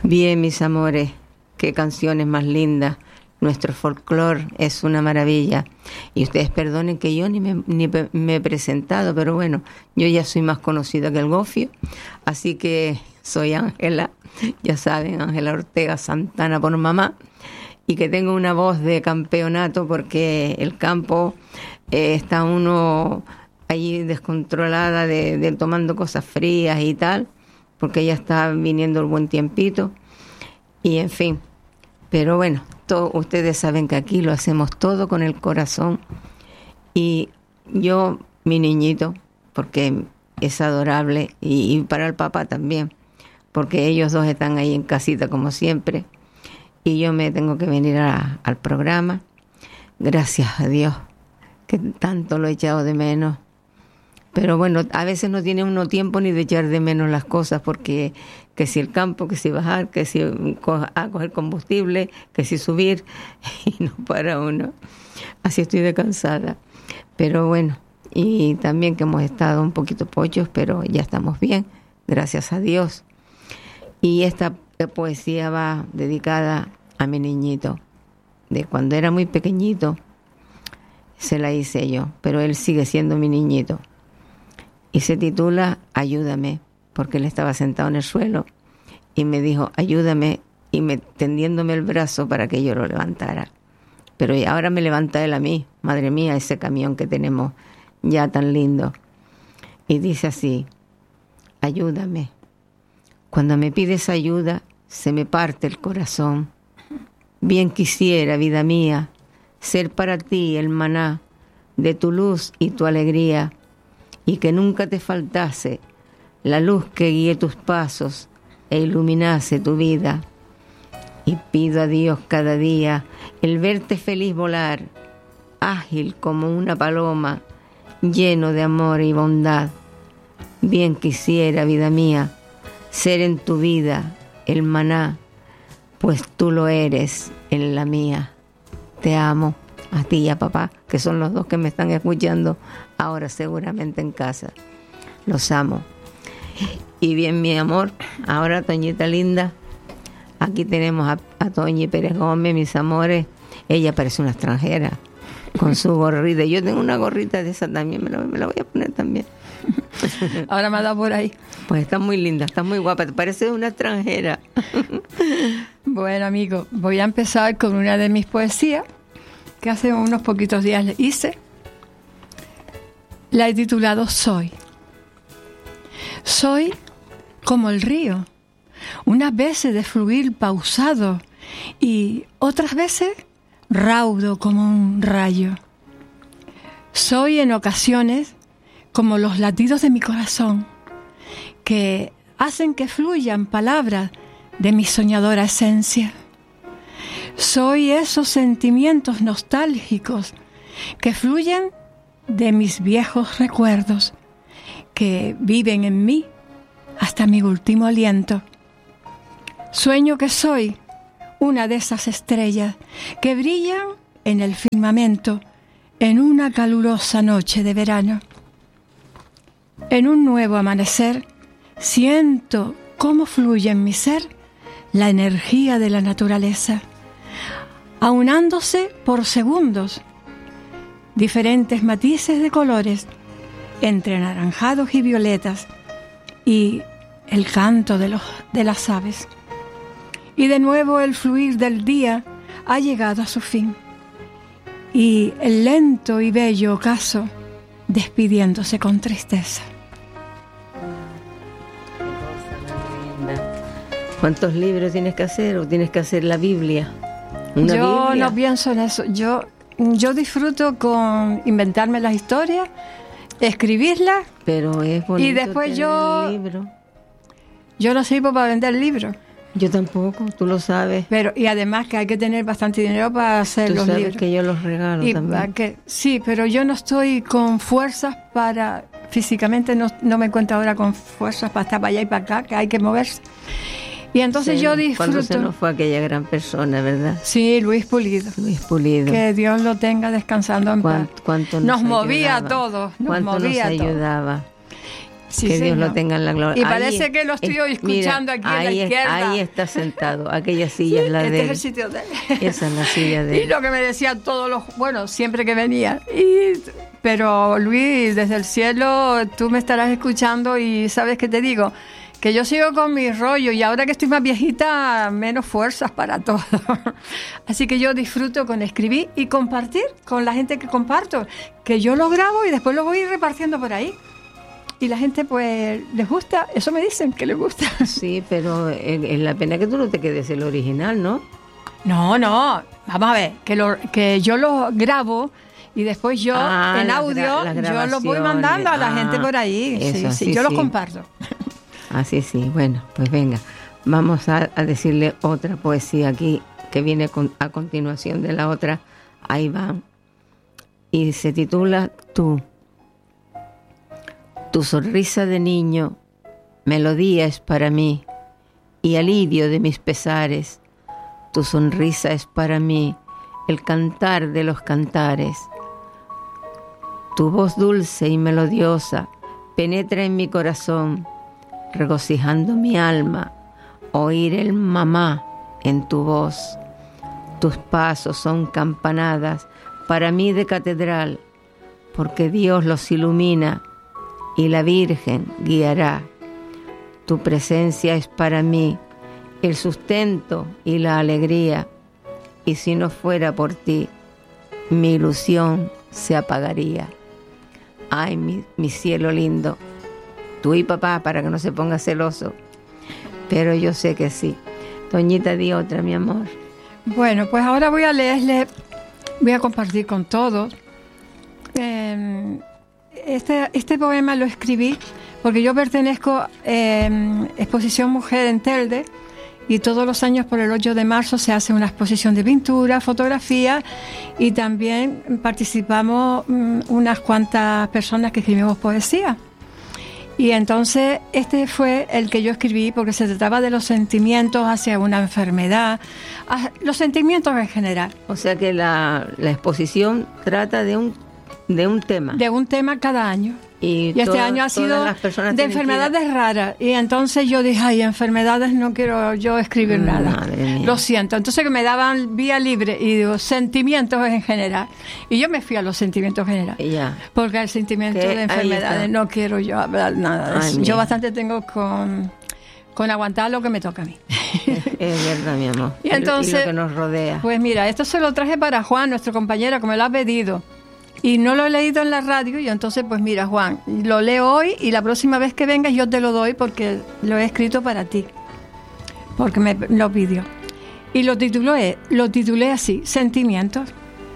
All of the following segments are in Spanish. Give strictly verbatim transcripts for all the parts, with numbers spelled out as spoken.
Bien, mis amores, qué canciones más lindas. Nuestro folclore es una maravilla. Y ustedes perdonen que yo ni me, ni me he presentado, pero bueno, yo ya soy más conocida que el gofio. Así que soy Ángela, ya saben, Ángela Ortega Santana por mamá. Y que tengo una voz de campeonato porque el campo eh, está uno allí descontrolada de, de tomando cosas frías y tal, porque ya está viniendo el buen tiempito. Y en fin, pero bueno, todo, ustedes saben que aquí lo hacemos todo con el corazón. Y yo, mi niñito, porque es adorable, y, y para el papá también, porque ellos dos están ahí en casita como siempre, y yo me tengo que venir a, al programa. Gracias a Dios, que tanto lo he echado de menos. Pero bueno, a veces no tiene uno tiempo ni de echar de menos las cosas, porque que si el campo, que si bajar, que si co- a coger combustible, que si subir, y no para uno. Así estoy de cansada. Pero bueno, y también que hemos estado un poquito pochos, pero ya estamos bien, gracias a Dios. Y esta poesía va dedicada a mi niñito. De cuando era muy pequeñito, se la hice yo, pero él sigue siendo mi niñito. Y se titula Ayúdame, porque él estaba sentado en el suelo y me dijo, ayúdame, y me, tendiéndome el brazo para que yo lo levantara. Pero ahora me levanta él a mí, madre mía, ese camión que tenemos ya tan lindo. Y dice así, ayúdame. Cuando me pides ayuda, se me parte el corazón. Bien quisiera, vida mía, ser para ti el maná de tu luz y tu alegría, y que nunca te faltase la luz que guíe tus pasos e iluminase tu vida. Y pido a Dios cada día el verte feliz volar, ágil como una paloma, lleno de amor y bondad. Bien quisiera, vida mía, ser en tu vida el maná, pues tú lo eres en la mía. Te amo, a ti y a papá, que son los dos que me están escuchando ahora seguramente en casa. Los amo. Y bien, mi amor, ahora Toñita linda, aquí tenemos a, a Toñi Pérez Gómez, mis amores. Ella parece una extranjera, con su gorrita. Yo tengo una gorrita de esa también, me la, me la voy a poner también. Ahora me ha dado por ahí. Pues está muy linda, está muy guapa, te parece una extranjera. Bueno, amigo, voy a empezar con una de mis poesías, que hace unos poquitos días le hice. La he titulado Soy. Soy como el río, unas veces de fluir pausado y otras veces raudo como un rayo. Soy en ocasiones como los latidos de mi corazón, que hacen que fluyan palabras de mi soñadora esencia. Soy esos sentimientos nostálgicos que fluyen de mis viejos recuerdos, que viven en mí hasta mi último aliento. Sueño que soy una de esas estrellas que brillan en el firmamento en una calurosa noche de verano. En un nuevo amanecer, siento cómo fluye en mi ser la energía de la naturaleza, aunándose por segundos diferentes matices de colores entre anaranjados y violetas y el canto de, los, de las aves. Y de nuevo el fluir del día ha llegado a su fin y el lento y bello ocaso despidiéndose con tristeza. ¿Cuántos libros tienes que hacer? ¿O tienes que hacer la Biblia? ¿Una Yo Biblia? no pienso en eso. Yo, yo disfruto con inventarme las historias, escribirlas. Pero es bonito. Y después tener yo- el libro. Yo no sirvo para vender libros. Yo tampoco, tú lo sabes. Pero, y además que hay que tener bastante dinero para hacer Tú los sabes libros. que yo los regalo Y también. para que, sí, pero yo no estoy con fuerzas para... Físicamente no, no me encuentro ahora con fuerzas para estar para allá y para acá, que hay que moverse. Y entonces Sí, yo Cuando se disfruto... nos fue aquella gran persona, ¿verdad? Sí, Luis Pulido. Luis Pulido. Que Dios lo tenga descansando en paz. ¿Cuánto, cuánto nos, Nos movía a ayudaba? todos, nos ¿Cuánto movía nos a todos. ayudaba? Sí, que señor. Dios lo tenga en la gloria. Y parece ahí, que lo estoy es, escuchando mira, aquí en la ahí, izquierda. Ahí está sentado, aquella silla Sí, es la este de es él. el sitio de él. Esa es la silla de Y él. lo que me decían todos los, bueno, siempre que venía. Y, pero Luis, desde el cielo, tú me estarás escuchando y sabes que te digo, que yo sigo con mi rollo y ahora que estoy más viejita, menos fuerzas para todo. Así que yo disfruto con escribir y compartir con la gente que comparto, que yo lo grabo y después lo voy repartiendo por ahí. Y la gente pues les gusta, eso me dicen que les gusta. Sí, pero es la pena que tú no te quedes el original, ¿no? No, no, vamos a ver, que, lo, que yo lo grabo y después yo ah, en las audio gra- las yo lo voy mandando a la ah, gente por ahí. Eso, sí, sí, sí, yo sí. lo comparto. Así sí, bueno, pues venga, vamos a, a decirle otra poesía aquí que viene con, a continuación de la otra. Ahí va. Y se titula Tú. Tu sonrisa de niño, melodía es para mí y alivio de mis pesares. Tu sonrisa es para mí el cantar de los cantares. Tu voz dulce y melodiosa penetra en mi corazón, regocijando mi alma, oír el mamá en tu voz. Tus pasos son campanadas para mí de catedral, porque Dios los ilumina y la Virgen guiará. Tu presencia es para mí el sustento y la alegría, y si no fuera por ti, mi ilusión se apagaría. Ay, mi, mi cielo lindo, tú y papá, para que no se ponga celoso, pero yo sé que sí. Toñita, di otra, mi amor. Bueno, pues ahora voy a leerle, voy a compartir con todos. Eh, este, este poema lo escribí porque yo pertenezco a eh, Exposición Mujer en Telde, y todos los años por el ocho de marzo se hace una exposición de pintura, fotografía, y también participamos um, unas cuantas personas que escribimos poesía. Y entonces este fue el que yo escribí porque se trataba de los sentimientos hacia una enfermedad, los sentimientos en general. O sea que la, la exposición trata de un, de un tema. De un tema cada año. Y, y este toda, año ha sido de enfermedades raras. Y entonces yo dije, ay, enfermedades no quiero yo escribir mm, nada. Lo siento. Entonces que me daban vía libre y digo, sentimientos en general. Y yo me fui a los sentimientos generales. Ya. Porque el sentimiento de enfermedades no quiero yo hablar nada de eso. Ay, yo bastante tengo con, con aguantar lo que me toca a mí. Es, es verdad, mi amor. Y entonces, y lo que nos rodea. Pues mira, esto se lo traje para Juan, nuestro compañero, que me lo ha pedido. Y no lo he leído en la radio, y entonces, pues mira, Juan, lo leo hoy y la próxima vez que vengas yo te lo doy porque lo he escrito para ti, porque me lo pidió. Y lo titulé, lo titulé así, Sentimientos.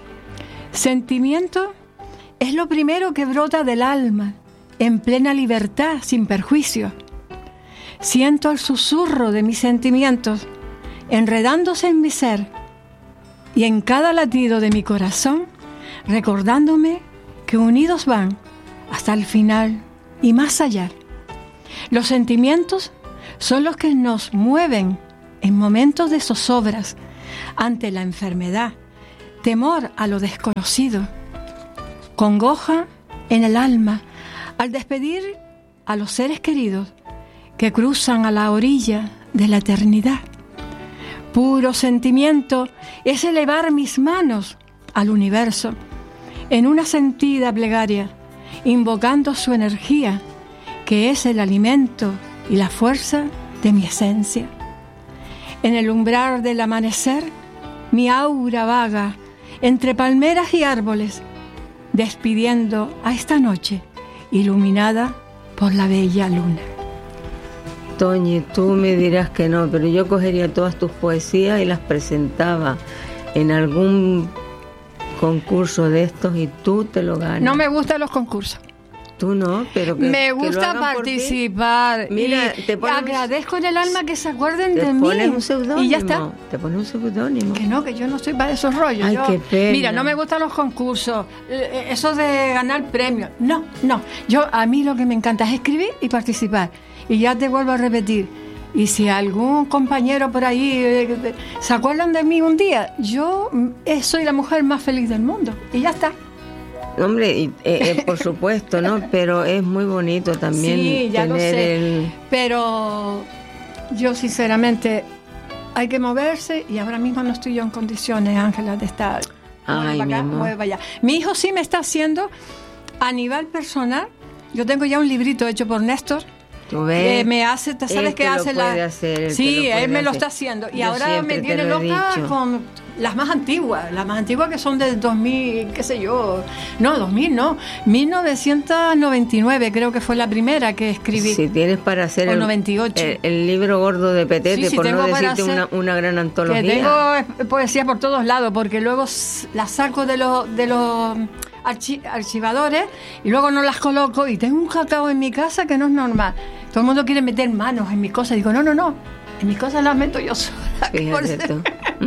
Sentimiento es lo primero que brota del alma, en plena libertad, sin perjuicio. Siento el susurro de mis sentimientos, enredándose en mi ser, y en cada latido de mi corazón, recordándome que unidos van hasta el final y más allá. Los sentimientos son los que nos mueven en momentos de zozobras, ante la enfermedad, temor a lo desconocido, congoja en el alma al despedir a los seres queridos que cruzan a la orilla de la eternidad. Puro sentimiento es elevar mis manos al universo en una sentida plegaria, invocando su energía, que es el alimento y la fuerza de mi esencia. En el umbral del amanecer, mi aura vaga entre palmeras y árboles, despidiendo a esta noche iluminada por la bella luna. Toñi, tú me dirás que no, pero yo cogería todas tus poesías y las presentaba en algún concurso de estos y tú te lo ganas. No me gustan los concursos. Tú no, pero que, me gusta que participar. Mira, y te pones, agradezco en el alma que se acuerden te de mí. Pones un seudónimo, y ya está. Te pones un seudónimo. Que no, que yo no estoy para esos rollos. Ay, yo, qué pena. Mira, no me gustan los concursos, eh, eso de ganar premios. No, no. Yo a mí lo que me encanta es escribir y participar. Y ya te vuelvo a repetir. Y si algún compañero por ahí eh, se acuerdan de mí un día, yo eh, soy la mujer más feliz del mundo. Y ya está. Hombre, eh, eh, por supuesto, ¿no? Pero es muy bonito también sí, ya tener lo sé, el... pero yo sinceramente hay que moverse y ahora mismo no estoy yo en condiciones, Ángela, de estar... Ay, mi amor. Mueve allá. Mi hijo sí me está haciendo a nivel personal. Yo tengo ya un librito hecho por Néstor. ¿Tú ves? Eh, me hace, ¿sabes Él qué te hace? lo puede La... hacer, él sí, te lo él me puede lo hacer. está haciendo. Y Yo ahora siempre me te tiene lo he loca dicho. con las más antiguas. Las más antiguas que son del dos mil, qué sé yo. No, dos mil no. mil novecientos noventa y nueve creo que fue la primera que escribí. Si tienes para hacer O el, noventa y ocho. el, el libro gordo de Petete, Sí, sí, por no tengo para decirte hacer- una, una gran antología. Que tengo poesía por todos lados, porque luego s- las saco de los de los archi- archivadores y luego no las coloco y tengo un cacao en mi casa que no es normal. Todo el mundo quiere meter manos en mis cosas. Digo, no, no, no. En mis cosas las meto yo sola. Por Fíjate ser- tú.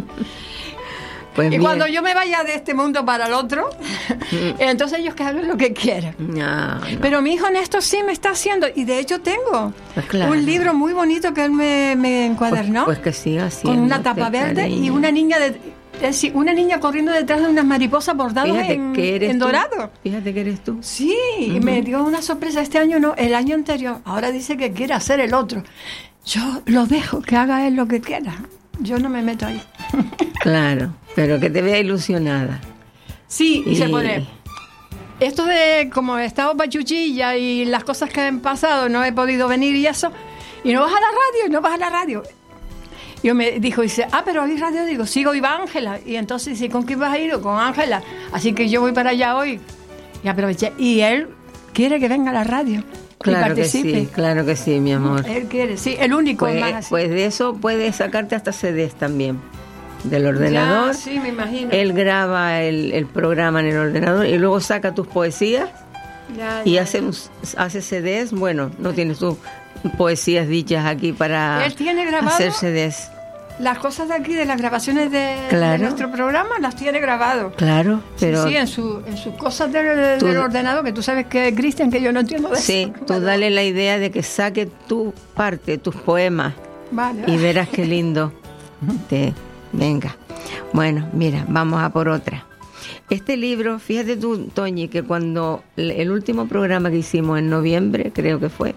Pues y mira. cuando yo me vaya de este mundo para el otro, entonces ellos que hagan lo que quieran. No, no. Pero mi hijo Néstor sí me está haciendo, y de hecho tengo Pues claro. un libro muy bonito que él me, me encuadernó. Pues, pues que siga haciendo. con una tapa verde y una niña de, es decir, una niña corriendo detrás de unas mariposas bordadas Fíjate en, que eres en tú. dorado. Fíjate que eres tú. Sí, y me dio una sorpresa este año, no, el año anterior. Ahora dice que quiere hacer el otro. Yo lo dejo, que haga él lo que quiera. Yo no me meto ahí. Claro, pero que te vea ilusionada. Sí, y, Y- se pone. Esto de como he estado pachuchilla y las cosas que han pasado, no he podido venir y eso. Y no vas a la radio, y no vas a la radio. Y yo me dijo, dice, ah, pero hoy radio, digo, sigo, iba Ángela. Y entonces dice, ¿con quién vas a ir? Con Ángela. Así que yo voy para allá hoy. Y aproveché. Y él quiere que venga a la radio. Claro y que participe. sí, claro que sí, mi amor. Él quiere, sí, el único más Pues, así. pues de eso puedes sacarte hasta C Ds también. Del ordenador. Ya, sí, me imagino. Él graba el, el programa en el ordenador y luego saca tus poesías Ya, y ya, hace, ya. un- hace C Ds. Bueno, no tienes tus poesías dichas aquí para Él tiene grabado hacer C Ds. Las cosas de aquí, de las grabaciones de, Claro. de nuestro programa, las tiene grabado. Claro, pero sí, sí, en, su, en sus cosas del, Tú- del ordenador, que tú sabes que, Cristian, que yo no entiendo de sí, eso. tú dale la idea de que saque tu parte, tus poemas, Vale. y verás qué lindo. Te, venga. Bueno, mira, vamos a por otra. Este libro, fíjate tú, Toñi, que cuando el último programa que hicimos en noviembre, creo que fue,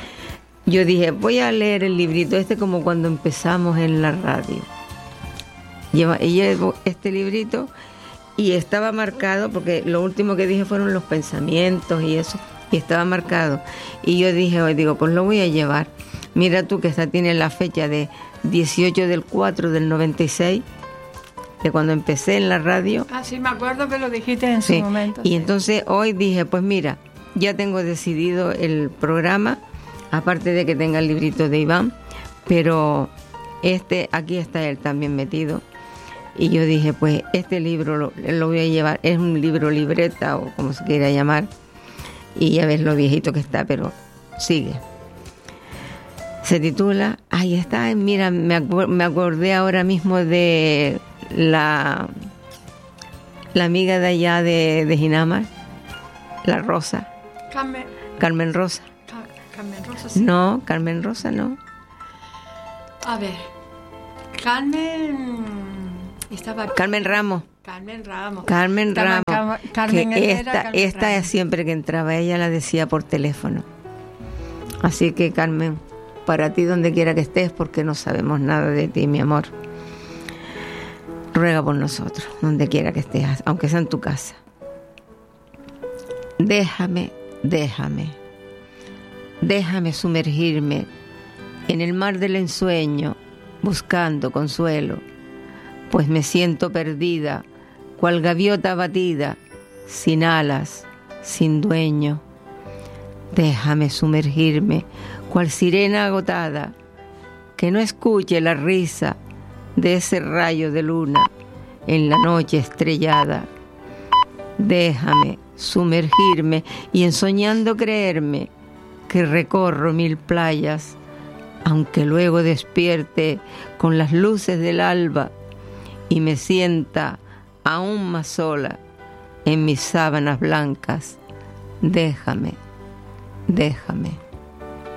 yo dije, voy a leer el librito este como cuando empezamos en la radio. Lleva, y llevo este librito y estaba marcado, porque lo último que dije fueron los pensamientos y eso, y estaba marcado. Y yo dije, hoy digo, pues lo voy a llevar. Mira tú que esta tiene la fecha de dieciocho del cuatro del noventa y seis, de cuando empecé en la radio. Ah, sí, me acuerdo que lo dijiste en Sí. su momento. Y sí. entonces hoy dije, pues mira, ya tengo decidido el programa, aparte de que tenga el librito de Iván, pero este, aquí está él también metido. Y yo dije, pues este libro lo, lo voy a llevar, es un libro libreta o como se quiera llamar, y ya ves lo viejito que está, pero sigue. Se titula, ahí está, mira, me, acu- me acordé ahora mismo de la, la amiga de allá de, de Ginamar, la Rosa, Carmen, Carmen Rosa. Ca- Carmen Rosa, sí. No, Carmen Rosa no. A ver, Carmen... Estaba Carmen Ramos. Carmen Ramos. Carmen Ramos. Carmen, Carmen que Herrera, esta, Carmen esta Ramos. siempre que entraba ella la decía por teléfono. Así que Carmen, para ti donde quiera que estés, porque no sabemos nada de ti, mi amor, ruega por nosotros, donde quiera que estés, aunque sea en tu casa. Déjame, déjame, déjame sumergirme en el mar del ensueño, buscando consuelo, pues me siento perdida, cual gaviota abatida, sin alas, sin dueño. Déjame sumergirme, cual sirena agotada, que no escuche la risa de ese rayo de luna en la noche estrellada. Déjame sumergirme y ensoñando creerme que recorro mil playas, aunque luego despierte con las luces del alba y me sienta aún más sola en mis sábanas blancas. Déjame, déjame.